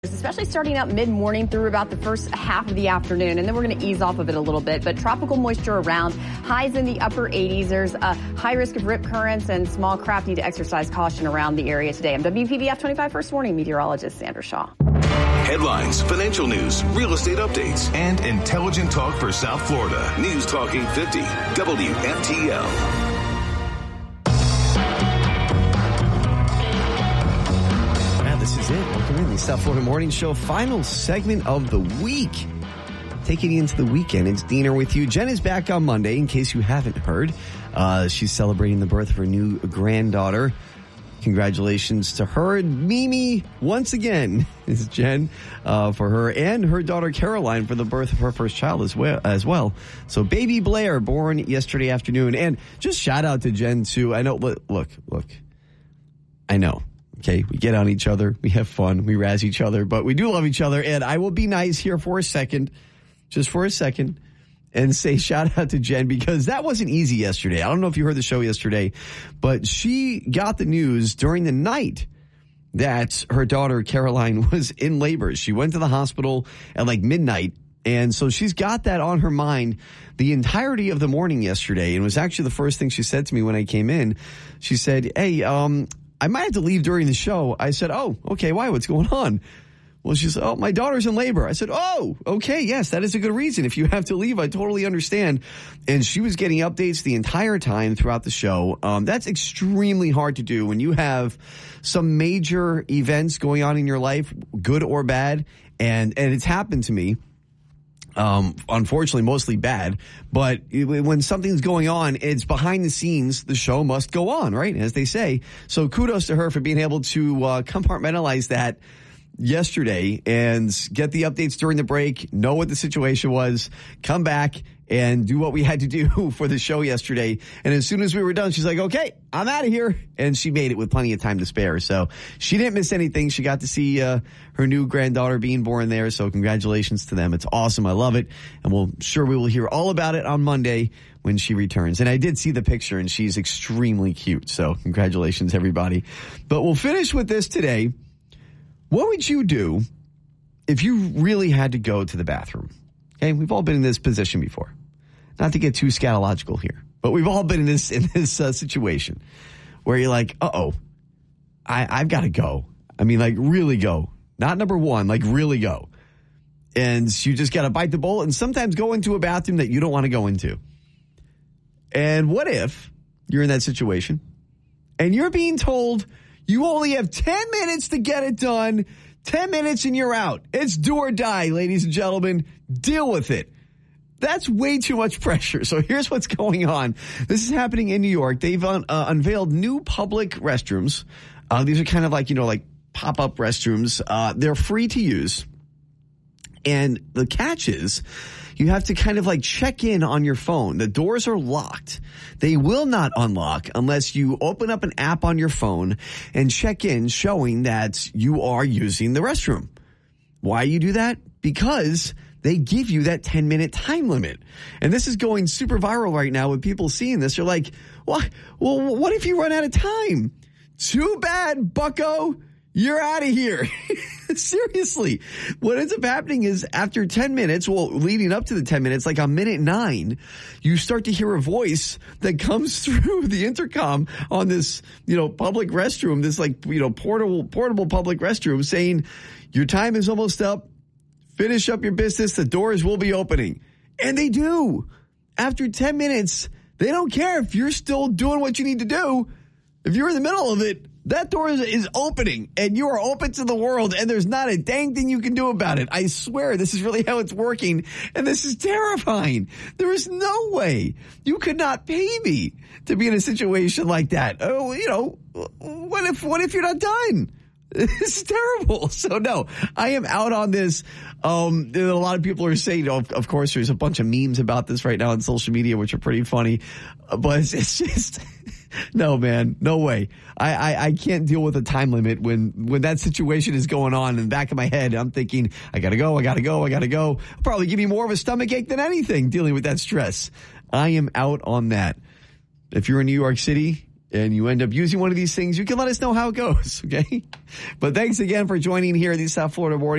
Especially starting out mid-morning through about the first half of the afternoon, and then we're going to ease off of it a little bit. But tropical moisture around, highs in the upper 80s. There's a high risk of rip currents, and small craft need to exercise caution around the area today. I'm WPBF 25 First Warning meteorologist Sandra Shaw. Headlines, financial news, real estate updates, and intelligent talk for South Florida. News Talk 850 WFTL. This is it. Welcome in the South Florida Morning Show, final segment of the week. Taking you into the weekend. It's Diener with you. Jen is back on Monday, in case you haven't heard. She's celebrating the birth of her new granddaughter. Congratulations to her and Mimi once again. This is Jen for her and her daughter Caroline for the birth of her first child as well. So baby Blair born yesterday afternoon. And just shout out to Jen too. I know, look. I know. Okay, we get on each other, we have fun, we razz each other, but we do love each other. And I will be nice here for a second, just for a second, and say shout out to Jen, because that wasn't easy yesterday. I don't know if you heard the show yesterday, but she got the news during the night that her daughter Caroline was in labor. She went to the hospital at like midnight. And so she's got that on her mind the entirety of the morning yesterday. And it was actually the first thing she said to me when I came in. She said, hey, I might have to leave during the show. I said, oh, okay, why? What's going on? Well, she said, oh, my daughter's in labor. I said, oh, okay, yes, that is a good reason. If you have to leave, I totally understand. And she was getting updates the entire time throughout the show. That's extremely hard to do when you have some major events going on in your life, good or bad. And it's happened to me. Unfortunately, mostly bad. But when something's going on, it's behind the scenes. The show must go on, right? As they say. So kudos to her for being able to compartmentalize that yesterday and get the updates during the break, know what the situation was, come back and do what we had to do for the show yesterday. And as soon as we were done, she's like, okay, I'm out of here. And she made it with plenty of time to spare. So she didn't miss anything. She got to see her new granddaughter being born there. So congratulations to them. It's awesome. I love it. And we will hear all about it on Monday when she returns. And I did see the picture and she's extremely cute. So congratulations, everybody. But we'll finish with this today. What would you do if you really had to go to the bathroom? Okay, we've all been in this position before. Not to get too scatological here, but we've all been in this situation where you're like, I've got to go. I mean, like really go. Not number one, like really go. And you just got to bite the bullet and sometimes go into a bathroom that you don't want to go into. And what if you're in that situation and you're being told you only have 10 minutes to get it done, 10 minutes and you're out. It's do or die, ladies and gentlemen. Deal with it. That's way too much pressure. So here's what's going on. This is happening in New York. They've unveiled new public restrooms. These are kind of like pop-up restrooms. They're free to use. And the catch is you have to kind of like check in on your phone. The doors are locked. They will not unlock unless you open up an app on your phone and check in showing that you are using the restroom. Why you do that? Because they give you that 10-minute time limit. And this is going super viral right now with people seeing this. They're like, well, what if you run out of time? Too bad, bucko. You're out of here. Seriously. What ends up happening is after 10 minutes, leading up to the 10 minutes, like on minute 9, you start to hear a voice that comes through the intercom on this, public restroom, this portable public restroom saying, your time is almost up. Finish up your business. The doors will be opening. And they do. After 10 minutes, they don't care if you're still doing what you need to do. If you're in the middle of it, that door is opening and you are open to the world and there's not a dang thing you can do about it. I swear this is really how it's working and this is terrifying. There is no way you could not pay me to be in a situation like that. Oh, what if you're not done? This is terrible. So no, I am out on this. A lot of people are saying, of course, there's a bunch of memes about this right now on social media, which are pretty funny, but it's just, no, man, no way. I can't deal with a time limit when that situation is going on in the back of my head. I'm thinking, I gotta go. It'll probably give me more of a stomach ache than anything dealing with that stress. I am out on that. If you're in New York City, and you end up using one of these things, you can let us know how it goes, okay? But thanks again for joining here at the South Florida Morning